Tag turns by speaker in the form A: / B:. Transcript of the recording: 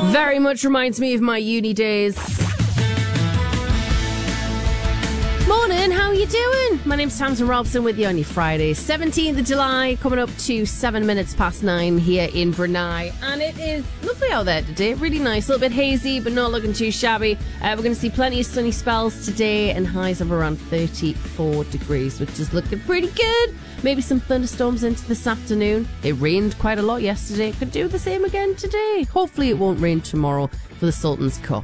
A: Very much reminds me of my uni days. Morning, how are you doing? My name's Tamsin Robson with you on your Friday, 17th of July, coming up to 7 minutes past 9 here in Brunei. And it is lovely out there today, really nice, a little bit hazy, but not looking too shabby. We're going to see plenty of sunny spells today and highs of around 34 degrees, which is looking pretty good. Maybe some thunderstorms into this afternoon. It rained quite a lot yesterday. Could do the same again today. Hopefully it won't rain tomorrow for the Sultan's Cup.